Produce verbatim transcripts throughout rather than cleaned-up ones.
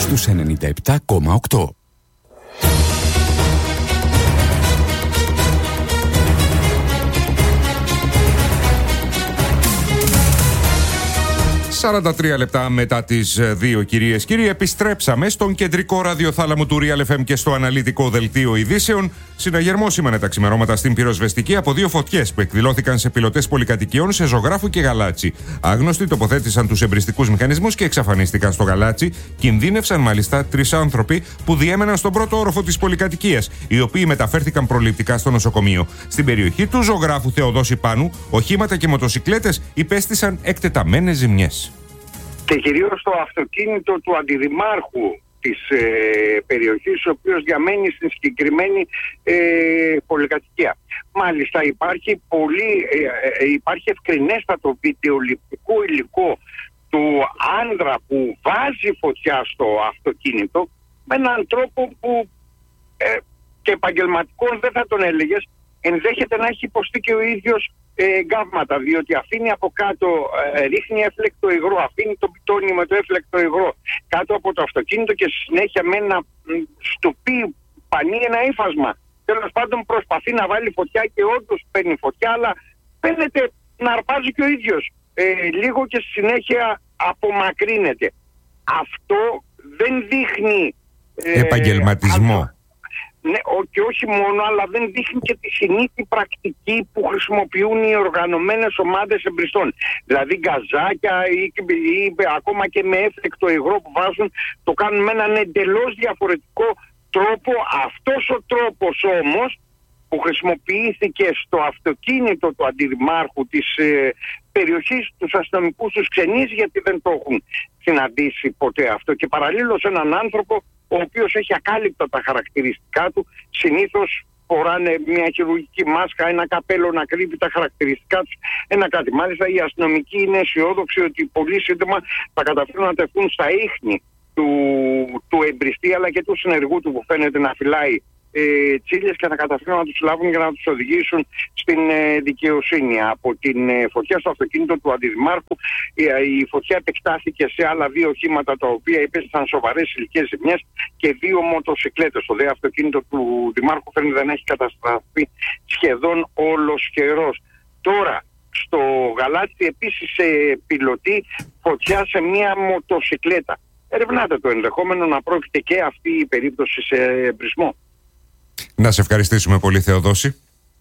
στους ενενήντα επτά κόμμα οκτώ. σαράντα τρία λεπτά μετά τις δύο, κυρίες και κύριοι, επιστρέψαμε στον κεντρικό ραδιοθάλαμο του Real εφ εμ και στο αναλυτικό δελτίο ειδήσεων. Συναγερμό σήμανε τα ξημερώματα στην πυροσβεστική από δύο φωτιές που εκδηλώθηκαν σε πιλωτές πολυκατοικιών σε Ζωγράφου και Γαλάτσι. Άγνωστοι τοποθέτησαν τους εμπριστικούς μηχανισμούς και εξαφανίστηκαν στο Γαλάτσι. Κινδύνευσαν μάλιστα τρεις άνθρωποι που διέμεναν στον πρώτο όροφο της πολυκατοικίας, οι οποίοι μεταφέρθηκαν προληπτικά στο νοσοκομείο. Στην περιοχή του Ζωγράφου Θεοδόση Πάνου, οχήματα και μοτοσικλέτες υπέστησαν εκτεταμένες ζημιές. Και κυρίως το αυτοκίνητο του αντιδημάρχου της ε, περιοχής, ο οποίος διαμένει στην συγκεκριμένη ε, πολυκατοικία. Μάλιστα υπάρχει, πολύ, ε, ε, υπάρχει ευκρινέστατο βιντεοληπτικό υλικό του άνδρα που βάζει φωτιά στο αυτοκίνητο με έναν τρόπο που ε, και επαγγελματικό δεν θα τον έλεγες, ενδέχεται να έχει υποστεί και ο ίδιος εγκάβματα, διότι αφήνει από κάτω, ε, ρίχνει έφλεκτο υγρό, αφήνει το πιτόνι με το έφλεκτο υγρό κάτω από το αυτοκίνητο και στη συνέχεια με ένα στουπί πανί, ένα ύφασμα. Τέλος πάντων προσπαθεί να βάλει φωτιά και όντως παίρνει φωτιά, αλλά φαίνεται να αρπάζει και ο ίδιος ε, λίγο και στη συνέχεια απομακρύνεται. Αυτό δεν δείχνει ε, επαγγελματισμό. Α, Ναι, και όχι μόνο, αλλά δεν δείχνει και τη συνήθη πρακτική που χρησιμοποιούν οι οργανωμένες ομάδες εμπριστών. Δηλαδή γκαζάκια ή, ή, ή ακόμα και με έφλεκτο υγρό που βάζουν, το κάνουν με έναν εντελώς διαφορετικό τρόπο. Αυτός ο τρόπος όμως που χρησιμοποιήθηκε στο αυτοκίνητο του αντιδημάρχου της ε, περιοχής, τους αστυνομικούς τους ξενείς, γιατί δεν το έχουν συναντήσει ποτέ αυτό. Και παραλλήλως έναν άνθρωπο ο οποίος έχει ακάλυπτα τα χαρακτηριστικά του, συνήθως φοράνε μια χειρουργική μάσκα, ένα καπέλο να κρύβει τα χαρακτηριστικά τους, ένα κάτι. Μάλιστα οι αστυνομικοί είναι αισιόδοξοι ότι πολύ σύντομα θα καταφέρουν να τεθούν στα ίχνη του, του εμπριστή αλλά και του συνεργού του που φαίνεται να φυλάει ε, τσίλιες και θα καταφέρουν να τους λάβουν για να τους οδηγήσουν στην ε, δικαιοσύνη. Από την ε, φωτιά στο αυτοκίνητο του αντιδημάρχου, ε, η φωτιά επεκτάθηκε σε άλλα δύο οχήματα τα οποία υπέστησαν σοβαρές ηλικές ζημιές και δύο μοτοσικλέτες. Το δε αυτοκίνητο του δημάρχου φαίνεται να έχει καταστραφεί σχεδόν ολοσχερός. Τώρα στο Γαλάτσι επίσης ε, πιλωτή φωτιά σε μία μοτοσικλέτα. Ερευνάται το ενδεχόμενο να πρόκειται και αυτή η περίπτωση σε εμπρισμό. Να σε ευχαριστήσουμε πολύ, Θεοδόση.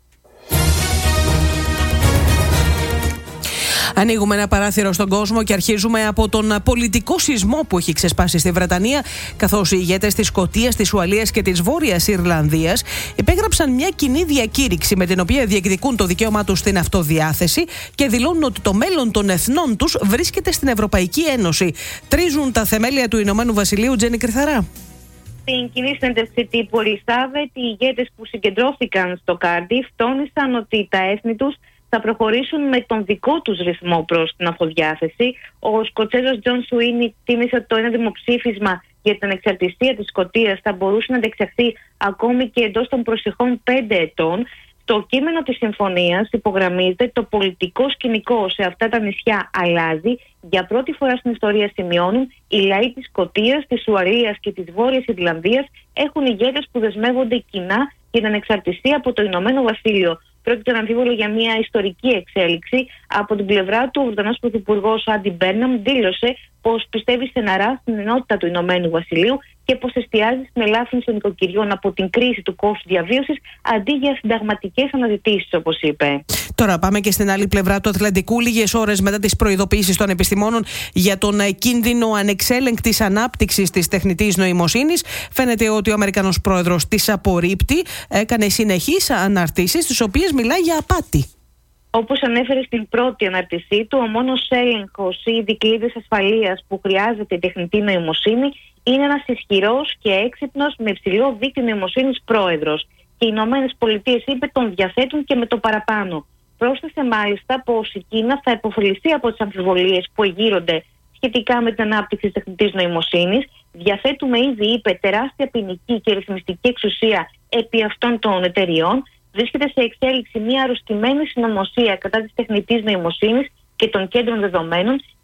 Ανοίγουμε ένα παράθυρο στον κόσμο και αρχίζουμε από τον πολιτικό σεισμό που έχει ξεσπάσει στη Βρετανία, καθώς οι ηγέτες της Σκωτίας, της Ουαλίας και της Βόρειας Ιρλανδίας υπέγραψαν μια κοινή διακήρυξη με την οποία διεκδικούν το δικαίωμά τους στην αυτοδιάθεση και δηλώνουν ότι το μέλλον των εθνών τους βρίσκεται στην Ευρωπαϊκή Ένωση. Τρίζουν τα θεμέλια του Ηνωμένου Βασιλείου, Τζέννη Κρυθαρά. Στην κοινή συνέντευξη τύπου Ελισάβετ, οι ηγέτες που συγκεντρώθηκαν στο Κάρντιφ τόνισαν ότι τα έθνη τους θα προχωρήσουν με τον δικό τους ρυθμό προς την αυτοδιάθεση. Ο Σκοτσέζος Τζον Σουίνι τίμησε ότι το ένα δημοψήφισμα για την ανεξαρτησία της Σκωτίας θα μπορούσε να διεξαχθεί ακόμη και εντός των προσεχών πέντε ετών. Στο κείμενο της συμφωνίας υπογραμμίζεται το πολιτικό σκηνικό σε αυτά τα νησιά αλλάζει. Για πρώτη φορά στην ιστορία, σημειώνουν, οι λαοί της Σκωτίας, της Ουαλίας και της Βόρειας Ιρλανδίας έχουν ηγέτες που δεσμεύονται κοινά για την ανεξαρτησία από το Ηνωμένο Βασίλειο. Πρόκειται αναμφίβολο για μια ιστορική εξέλιξη. Από την πλευρά του, ο Βρετανός Πρωθυπουργός Άντι Μπέρναμ δήλωσε πως πιστεύει στεναρά στην ενότητα του Ηνωμένου Βασιλείου και πως εστιάζει στην ελάφρυνση των νοικοκυριών από την κρίση του κόστου διαβίωσης αντί για συνταγματικές αναζητήσεις, όπως είπε. Τώρα πάμε και στην άλλη πλευρά του Ατλαντικού. Λίγες ώρες μετά τις προειδοποιήσεις των επιστημόνων για τον κίνδυνο ανεξέλεγκτης ανάπτυξης της τεχνητής νοημοσύνης, φαίνεται ότι ο Αμερικανός πρόεδρος της απορρίπτει. Έκανε συνεχείς αναρτήσεις, στις οποίες μιλάει για απάτη. Όπως ανέφερε στην πρώτη αναρτησή του, ο μόνος έλεγχος ή δικλείδες ασφαλείας που χρειάζεται η τεχνητή νοημοσύνη είναι ένας ισχυρός και έξυπνος με υψηλό δίκτυο νοημοσύνης πρόεδρος. Και οι Ηνωμένες Πολιτείες, είπε, τον διαθέτουν και με το παραπάνω. Πρόσθεσε μάλιστα πως η Κίνα θα υποφεληθεί από τις αμφιβολίες που εγείρονται σχετικά με την ανάπτυξη της τεχνητής νοημοσύνης. Διαθέτουμε ήδη, είπε, τεράστια ποινική και ρυθμιστική εξουσία επί αυτών των εταιριών. Βρίσκεται σε εξέλιξη μια αρρωστημένη συνωμοσία κατά της τεχνητής νοημοσύνης και των κέντρων δεδομένων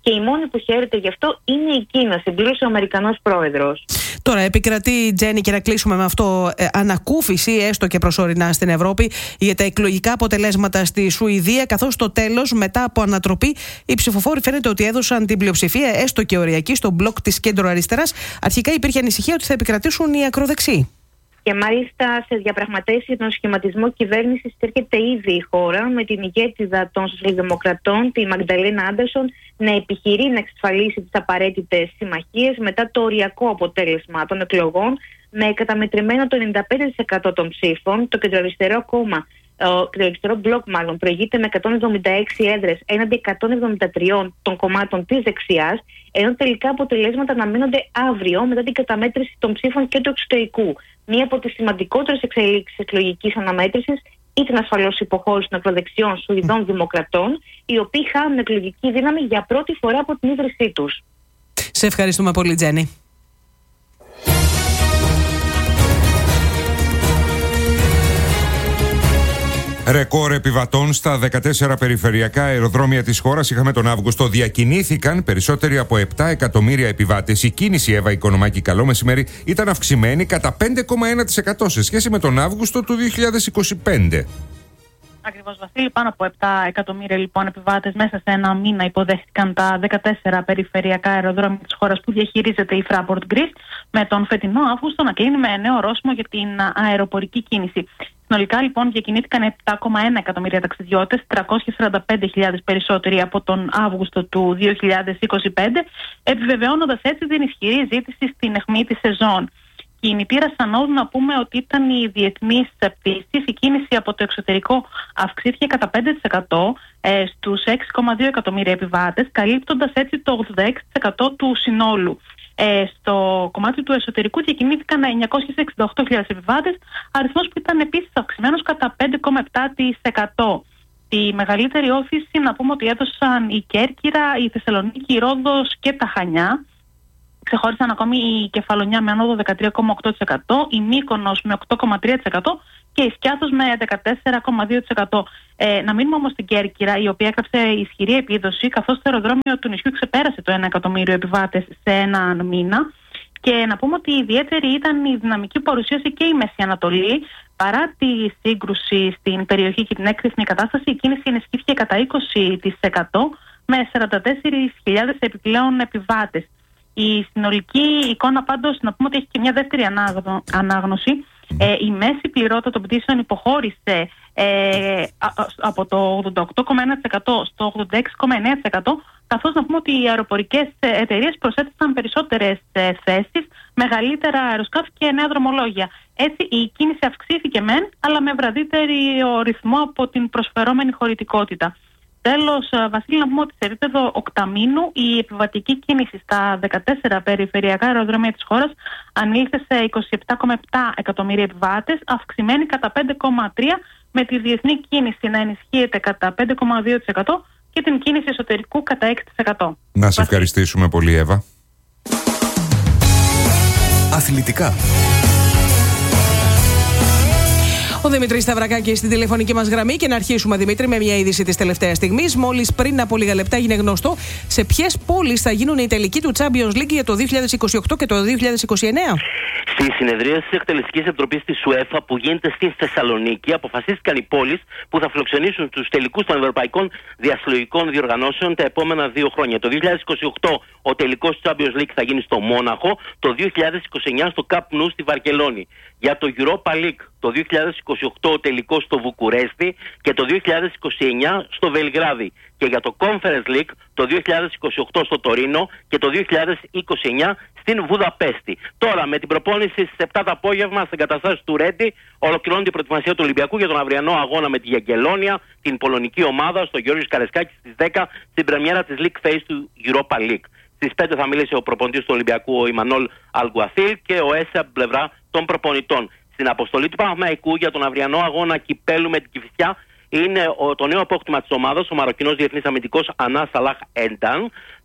και η μόνη που χαίρεται γι' αυτό είναι η Κίνα, συμπλήρωσε ο Αμερικανός πρόεδρος. Τώρα επικρατεί, Τζέννη, και να κλείσουμε με αυτό, ε, ανακούφιση έστω και προσωρινά στην Ευρώπη για τα εκλογικά αποτελέσματα στη Σουηδία, καθώς στο τέλος, μετά από ανατροπή, οι ψηφοφόροι φαίνεται ότι έδωσαν την πλειοψηφία, έστω και οριακή, στο μπλοκ της κέντρο-αριστεράς. Αρχικά υπήρχε ανησυχία ότι θα επικρατήσουν οι ακροδεξιοί. Και μάλιστα σε διαπραγματεύσεις για τον σχηματισμό κυβέρνησης έρχεται ήδη η χώρα, με την ηγέτιδα των Σοσιαλδημοκρατών, τη Μαγνταλίνα Άντερσον, να επιχειρεί να εξασφαλίσει τις απαραίτητες συμμαχίες μετά το οριακό αποτέλεσμα των εκλογών, με καταμετρημένο το ενενήντα πέντε τοις εκατό των ψήφων. Το κεντροαριστερό κόμμα, το κεντροαριστερό μπλοκ μάλλον, προηγείται με εκατόν εβδομήντα έξι έδρες έναντι εκατόν εβδομήντα τρία των κομμάτων της δεξιάς, ενώ τελικά αποτελέσματα αναμένονται αύριο μετά την καταμέτρηση των ψήφων και του εξωτερικού. Μία από τις σημαντικότερες εξελίξεις εκλογικής αναμέτρησης ήταν ασφαλώς η υποχώρηση των ακροδεξιών Σουηδών Δημοκρατών, οι οποίοι χάνουν εκλογική δύναμη για πρώτη φορά από την ίδρυσή τους. Σε ευχαριστούμε πολύ, Τζέννη. Ρεκόρ επιβατών στα δεκατέσσερα περιφερειακά αεροδρόμια της χώρας είχαμε τον Αύγουστο. Διακινήθηκαν περισσότεροι από επτά εκατομμύρια επιβάτες. Η κίνηση, Εύα Οικονομάκη, καλό μεσημέρι, ήταν αυξημένη κατά πέντε κόμμα ένα τοις εκατό σε σχέση με τον Αύγουστο του δύο χιλιάδες είκοσι πέντε. Ακριβώς, Βασίλη. Πάνω από επτά εκατομμύρια λοιπόν επιβάτες μέσα σε ένα μήνα υποδέχτηκαν τα δεκατέσσερα περιφερειακά αεροδρόμια της χώρας που διαχειρίζεται η Fraport Greece, με τον φετινό Αύγουστο να κλείνει με νέο ορόσημο για την αεροπορική κίνηση. Συνολικά λοιπόν διακινήθηκαν επτά κόμμα ένα εκατομμύρια ταξιδιώτες, τριακόσιες σαράντα πέντε χιλιάδες περισσότεροι από τον Αύγουστο του δύο χιλιάδες είκοσι πέντε, επιβεβαιώνοντας έτσι την ισχυρή ζήτηση στην αιχμή της σεζόν. Κινητήρας ανόδου να πούμε ότι ήταν οι διεθνείς πτήσεις. Η κίνηση από το εξωτερικό αυξήθηκε κατά πέντε τοις εκατό ε, στους έξι κόμμα δύο εκατομμύρια επιβάτες, καλύπτοντας έτσι το ογδόντα έξι τοις εκατό του συνόλου. Ε, στο κομμάτι του εσωτερικού διακινήθηκαν εννιακόσιες εξήντα οκτώ χιλιάδες επιβάτες, αριθμός που ήταν επίσης αυξημένος κατά πέντε κόμμα επτά τοις εκατό. Τη μεγαλύτερη όθηση να πούμε ότι έδωσαν η Κέρκυρα, η Θεσσαλονίκη, η Ρόδος και τα Χανιά. Ξεχώρισαν ακόμη η Κεφαλονιά με ανόδο δεκατρία κόμμα οκτώ τοις εκατό, η Μύκονος με οκτώ κόμμα τρία τοις εκατό και η Σκιάθος με δεκατέσσερα κόμμα δύο τοις εκατό. Ε, να μείνουμε όμως στην Κέρκυρα, η οποία έκαψε ισχυρή επίδοση, καθώς το αεροδρόμιο του νησιού ξεπέρασε το ένα εκατομμύριο επιβάτες σε έναν μήνα. Και να πούμε ότι ιδιαίτερη ήταν η δυναμική παρουσίαση και η Μέση Ανατολή. Παρά τη σύγκρουση στην περιοχή και την έκρηθμη κατάσταση, η κίνηση ενισχύθηκε κατά είκοσι τοις εκατό με σαράντα τέσσερις χιλιάδες επιπλέον επιβάτες. Η συνολική εικόνα πάντως να πούμε ότι έχει και μια δεύτερη ανάγνω, ανάγνωση. Ε, η μέση πληρότητα των πτήσεων υποχώρησε ε, α, από το ογδόντα οκτώ κόμμα ένα τοις εκατό στο ογδόντα έξι κόμμα εννέα τοις εκατό, καθώς να πούμε ότι οι αεροπορικές εταιρείες προσέθεσαν περισσότερες ε, θέσεις, μεγαλύτερα αεροσκάφη και νέα δρομολόγια. Έτσι η κίνηση αυξήθηκε μεν, αλλά με βραδύτερο ρυθμό από την προσφερόμενη χωρητικότητα. Τέλος, Βασίλη, να πούμε ότι σε επίπεδο οκταμήνου η επιβατική κίνηση στα δεκατέσσερα περιφερειακά αεροδρόμια της χώρας ανήλθε σε είκοσι επτά κόμμα επτά εκατομμύρια επιβάτες, αυξημένη κατά πέντε κόμμα τρία τοις εκατό, με τη διεθνή κίνηση να ενισχύεται κατά πέντε κόμμα δύο τοις εκατό και την κίνηση εσωτερικού κατά έξι τοις εκατό. Να σε ευχαριστήσουμε πολύ, Εύα. Αθλητικά. Ο Δημήτρης Σταυρακάκης στην τηλεφωνική μας γραμμή. Και να αρχίσουμε, Δημήτρη, με μια είδηση της τελευταίας στιγμής. Μόλις πριν από λίγα λεπτά έγινε γνωστό σε ποιες πόλεις θα γίνουν οι τελικοί του Champions League για το δύο χιλιάδες είκοσι οκτώ και το δύο χιλιάδες είκοσι εννέα. Στη συνεδρία της Εκτελεστικής Επιτροπής της UEFA που γίνεται στη Θεσσαλονίκη, αποφασίστηκαν οι πόλεις που θα φιλοξενήσουν τους τελικούς των ευρωπαϊκών διασυλλογικών διοργανώσεων τα επόμενα δύο χρόνια. Το δύο χιλιάδες είκοσι οκτώ ο τελικός του Champions League θα γίνει στο Μόναχο, το δύο χιλιάδες είκοσι εννέα στο Camp Nou στη Βαρκελόνη. Για το Europa League το δύο χιλιάδες είκοσι οκτώ ο τελικός στο Βουκουρέστι και το δύο χιλιάδες είκοσι εννέα στο Βελιγράδι. Και για το Conference League το δύο χιλιάδες είκοσι οκτώ στο Τωρίνο και το δύο χιλιάδες είκοσι εννέα στην Βουδαπέστη. Τώρα με την προπόνηση στις επτά το απόγευμα στις εγκαταστάσεις του Ρέντι ολοκληρώνεται η προετοιμασία του Ολυμπιακού για τον αυριανό αγώνα με τη Γιαγκελόνια, την πολωνική ομάδα, στο Γιώργος Καρεσκάκη στις δέκα στην πρεμιέρα της League Phase του Europa League. Στις πέντε θα μιλήσει ο προπονητής του Ολυμπιακού, ο Ιμανόλ Αλγκουαθίλ, και ο Έσε από την πλευρά των προπονητών. Στην αποστολή του Παναθηναϊκού για τον αυριανό αγώνα κυπέλου με την Κηφισιά είναι ο, το νέο απόκτημα της ομάδας, ο Μαροκινός διεθνής αμυντικός Ανά Σαλάχ Ένταν.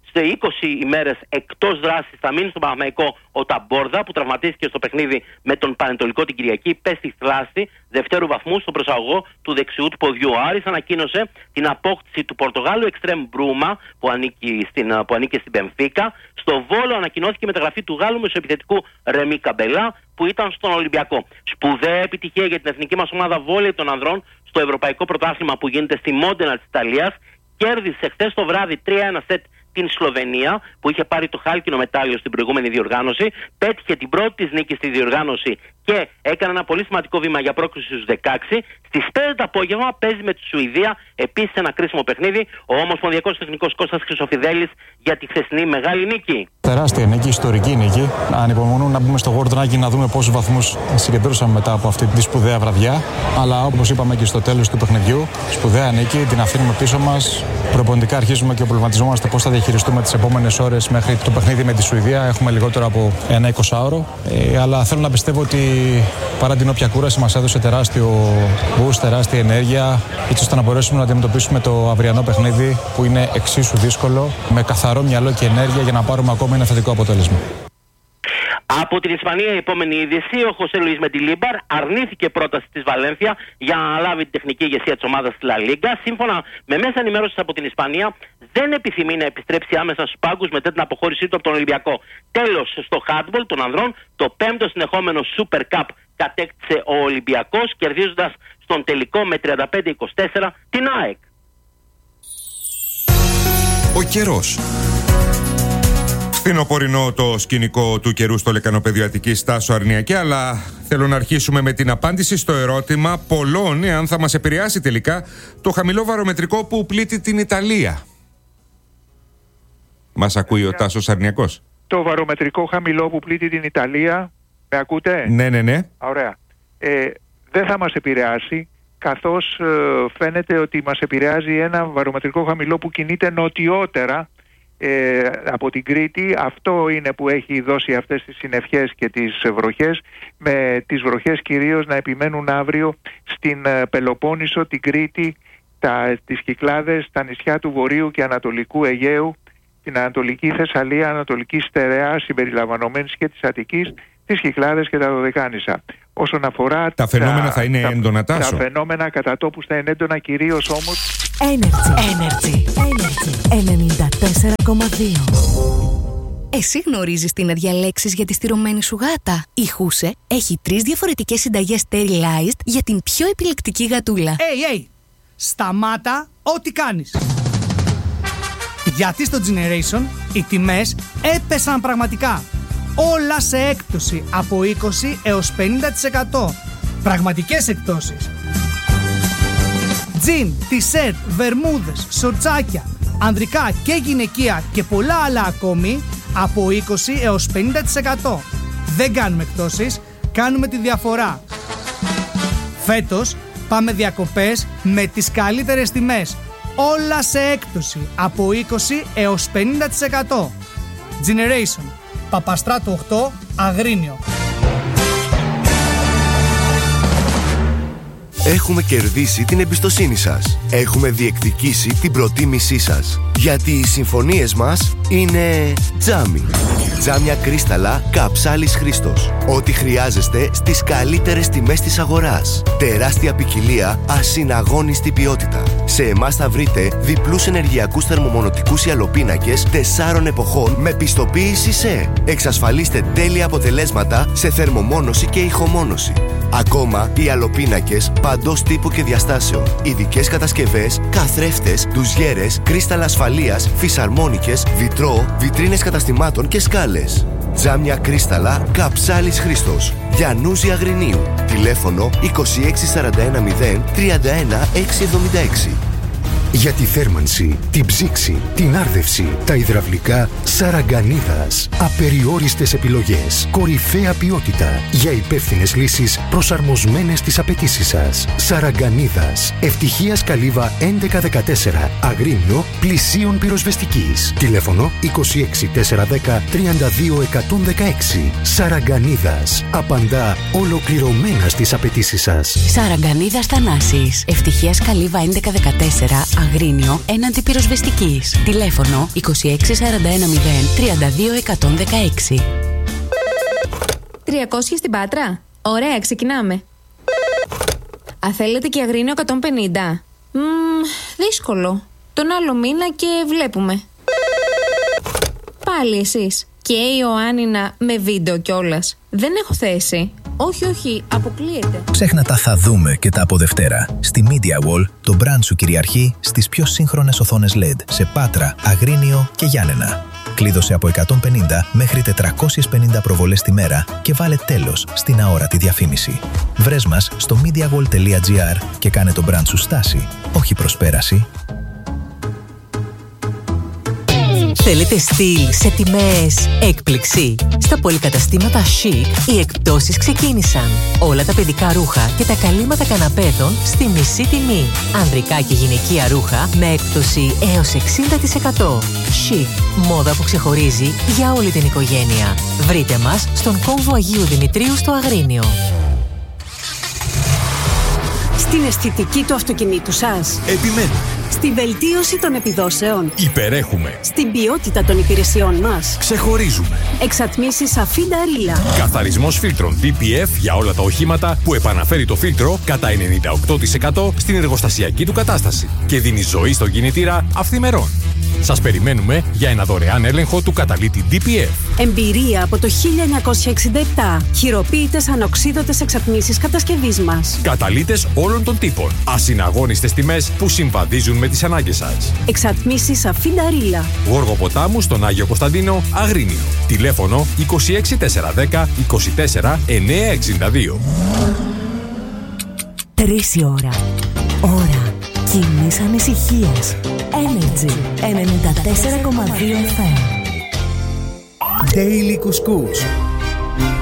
Σε είκοσι ημέρες εκτός δράσης θα μείνει στον Παναθηναϊκό ο Ταμπόρδα, που τραυματίστηκε στο παιχνίδι με τον Πανετολικό την Κυριακή. Πέστη θλάση δευτέρου βαθμού στον προσαγωγό του δεξιού του ποδιού. Ο Άρης ανακοίνωσε την απόκτηση του Πορτογάλου εξτρέμ Μπρούμα, που ανήκει στην, που ανήκει στην Μπενφίκα. Στο Βόλο ανακοινώθηκε η μεταγραφή του Γάλλου μεσοεπιθετικού Ρεμί Καμπελά, που ήταν στον Ολυμπιακό. Σπουδαία επιτυχία για την εθνική μας ομάδα βόλεϊ των ανδρών στο Ευρωπαϊκό Πρωτάθλημα που γίνεται στη Μόντενα της Ιταλίας. Κέρδισε χθες το βράδυ τρία ένα σετ την Σλοβενία, που είχε πάρει το χάλκινο μετάλλιο στην προηγούμενη διοργάνωση. Πέτυχε την πρώτη της νίκη στη διοργάνωση και έκανε ένα πολύ σημαντικό βήμα για πρόκριση στους δεκαέξι. Στις πέντε το απόγευμα παίζει με τη Σουηδία, επίσης ένα κρίσιμο παιχνίδι, ο ομοσπονδιακός τεχνικός Κώστας Χρυσοφιδέλης για τη χθεσινή μεγάλη νίκη. Τεράστια νίκη, ιστορική νίκη. Ανυπομονούμε να μπούμε στο Γόρντονάκι να δούμε πόσους βαθμούς συγκεντρώσαμε μετά από αυτή τη σπουδαία βραδιά. Αλλά όπως είπαμε και στο τέλος του παιχνιδιού, σπουδαία νίκη, την αφήνουμε πίσω μας. Προπονητικά αρχίζουμε και προβληματιζόμαστε πώς θα διαχειριστούμε τις επόμενες ώρες μέχρι το παιχνίδι με τη Σουηδία. Έχουμε λιγότερο από ένα εικοσάωρο. Ε, αλλά θέλω να πιστεύω ότι παρά την όποια κούραση μας έδωσε τεράστιο boost, τεράστια ενέργεια, έτσι ώστε να μπορέσουμε να αντιμετωπίσουμε το αυριανό παιχνίδι που είναι εξίσου δύσκολο, με καθαρό μυαλό και ενέργεια για να πάρουμε ακόμα ένα θετικό αποτέλεσμα. Από την Ισπανία, η επόμενη είδηση, ο Χωσέ Λουίς Μεντιλίμπαρ αρνήθηκε πρόταση της Βαλένθια για να αναλάβει την τεχνική ηγεσία της ομάδας στη Λα Λίγκα. Σύμφωνα με μέσα ενημέρωσης από την Ισπανία, δεν επιθυμεί να επιστρέψει άμεσα στους πάγκους μετά την αποχώρησή του από τον Ολυμπιακό. Τέλος, στο handball των ανδρών, το πέμπτο συνεχόμενο Super Cup κατέκτησε ο Ολυμπιακός, κερδίζοντας στον τελικό με τριάντα πέντε είκοσι τέσσερα την ΑΕΚ. Ο καιρός. Φθινοπορεινό το σκηνικό του καιρού στο λεκανοπέδιο Αττικής, Τάσο Αρνιακέ, αλλά θέλω να αρχίσουμε με την απάντηση στο ερώτημα πολλών εάν θα μας επηρεάσει τελικά το χαμηλό βαρομετρικό που πλήττει την Ιταλία. Μας ακούει ο Τάσος Αρνιακός. Το βαρομετρικό χαμηλό που πλήττει την Ιταλία, με ακούτε? Ναι, ναι, ναι. Ωραία. Ε, δεν θα μας επηρεάσει, καθώς ε, φαίνεται ότι μας επηρεάζει ένα βαρομετρικό χαμηλό που κινείται νοτιότερα Ε, από την Κρήτη. Αυτό είναι που έχει δώσει αυτές τις συννεφιές και τις βροχές, με τις βροχές κυρίως να επιμένουν αύριο στην ε, Πελοπόννησο, την Κρήτη, τα, τις Κυκλάδες, τα νησιά του Βορείου και Ανατολικού Αιγαίου, την Ανατολική Θεσσαλία, Ανατολική Στερεά συμπεριλαμβανομένης και της Αττικής, τις Κυκλάδες και τα Δωδεκάνησα. Όσον αφορά τα φαινόμενα τα, θα είναι τα, έντονα, Τάσο. Τα φαινόμενα κατά τόπους θα είναι έντονα, κυρίως όμως Energy. Energy. Energy. ενενήντα τέσσερα κόμμα δύο. Εσύ γνωρίζεις τι να διαλέξεις για τη στηρωμένη σου γάτα? Η Χούσε έχει τρεις διαφορετικές συνταγές Sterilized για την πιο επιλεκτική γατούλα. Hey, hey. Σταμάτα ό,τι κάνεις. Γιατί στο Generation οι τιμές έπεσαν πραγματικά. Όλα σε έκπτωση από είκοσι έως πενήντα τοις εκατό. Πραγματικές εκπτώσεις. Τζιν, τισέρτ, βερμούδες, σορτσάκια, ανδρικά και γυναικεία και πολλά άλλα ακόμη από είκοσι έως πενήντα τοις εκατό. Δεν κάνουμε εκπτώσεις, κάνουμε τη διαφορά. Φέτος πάμε διακοπές με τις καλύτερες τιμές. Όλα σε έκπτωση από είκοσι έως πενήντα τοις εκατό. Generation, Παπαστράτου οκτώ, Αγρίνιο. Έχουμε κερδίσει την εμπιστοσύνη σας. Έχουμε διεκδικήσει την προτίμησή σας. Γιατί οι συμφωνίες μας είναι τζάμι. Τζάμια κρίσταλα Καψάλης Χρήστος. Ό,τι χρειάζεστε στις καλύτερες τιμές της αγοράς. Τεράστια ποικιλία, ασυναγώνιστη ποιότητα. Σε εμάς θα βρείτε διπλούς ενεργειακούς θερμομονωτικούς ιαλοπίνακες τεσσάρων εποχών με πιστοποίηση ΣΕ. Εξασφαλίστε τέλεια αποτελέσματα σε θερμομόνωση και ηχομόνωση. Ακόμα, οι ιαλοπίνακες παντός τύπου και διαστάσεων. Ειδικές κατασκευές, καθρέφτες, ντουζιέρες, κρίσταλα ασφαλείας, φυσαρμόνικες, βιτρό, βιτρίνες καταστημάτων και σκάλες. Τζάμια κρίσταλα Καψάλης Χρήστος. Γιαννούζη Αγρινίου. Τηλέφωνο είκοσι έξι σαράντα ένα μηδέν τριάντα ένα εξακόσια εβδομήντα έξι. Για τη θέρμανση, την ψήξη, την άρδευση, τα υδραυλικά, Σαραγκανίδας. Απεριόριστες επιλογές, κορυφαία ποιότητα για υπεύθυνες λύσεις προσαρμοσμένες στις απαιτήσεις σας. Σαραγκανίδας. Ευτυχίας Καλύβα έντεκα δεκατέσσερα. Αγρίνιο, πλησίων πυροσβεστικής. Τηλέφωνο είκοσι έξι τετρακόσια δέκα τριάντα δύο εκατόν δεκαέξι. Σαραγκανίδας. Απαντά ολοκληρωμένα στις απαιτήσεις σας. Σαραγκανίδας Θανάσης. Ευτυχίας Καλύβα έντεκα δεκατέσσερα. Αγρίνιο έναντι πυροσβεστικής. Τηλέφωνο είκοσι έξι σαράντα ένα μηδέν τριάντα δύο εκατόν δεκαέξι. τριακόσια στην Πάτρα. Ωραία, ξεκινάμε. Α, θέλετε και Αγρίνιο εκατόν πενήντα. Μμμ, δύσκολο. Τον άλλο μήνα και βλέπουμε. Πάλι εσείς. Και η Ιωάννινα με βίντεο κιόλας. Δεν έχω θέση. Όχι, όχι, αποκλείεται. Ξέχνα τα θα δούμε και τα από Δευτέρα. Στη Media Wall, το brand σου κυριαρχεί στις πιο σύγχρονες οθόνες ελ ι ντι σε Πάτρα, Αγρίνιο και Γιάννενα. Κλείδωσε από εκατόν πενήντα μέχρι τετρακόσιες πενήντα προβολές τη μέρα και βάλε τέλος στην αόρατη διαφήμιση. Βρες μας στο mediawall τελεία gr και κάνε το brand σου στάση, όχι προσπέραση. Θέλετε στυλ σε τιμές έκπληξη? Στα πολυκαταστήματα Chic οι εκπτώσεις ξεκίνησαν. Όλα τα παιδικά ρούχα και τα καλύματα καναπέδων στη μισή τιμή. Ανδρικά και γυναικεία ρούχα με έκπτωση έως εξήντα τοις εκατό. Chic, μόδα που ξεχωρίζει για όλη την οικογένεια. Βρείτε μας στον κόμβο Αγίου Δημητρίου στο Αγρίνιο. Στην αισθητική του αυτοκινήτου σας. Επιμένουμε. Στη βελτίωση των επιδόσεων. Υπερέχουμε. Στην ποιότητα των υπηρεσιών μας. Ξεχωρίζουμε. Εξατμίσεις Αφίντα Ρίλα. Καθαρισμός φίλτρων ντι πι εφ για όλα τα οχήματα που επαναφέρει το φίλτρο κατά ενενήντα οκτώ τοις εκατό στην εργοστασιακή του κατάσταση και δίνει ζωή στον κινητήρα αυθημερών. Σας περιμένουμε για ένα δωρεάν έλεγχο του καταλύτη ντι πι εφ. Εμπειρία από το χίλια εννιακόσια εξήντα επτά. Χειροποίητες ανοξίδωτες εξατμίσεις κατασκευής μας. Καταλύτες όλων των τύπων. Ασυναγώνιστες τιμές που συμβαδίζουν με τις ανάγκες σας. Εξατμίσεις Αφίντα Ρίλα. Γόργο Ποτάμου στον Άγιο Κωνσταντίνο, Αγρίνιο. Τηλέφωνο είκοσι έξι τετρακόσια δέκα είκοσι τέσσερα εννιακόσια εξήντα δύο. Τρεις η ώρα. Ώρα κοινής ανησυχίας. Energy ενενήντα τέσσερα κόμμα δύο εφ εμ. Daily Couscous.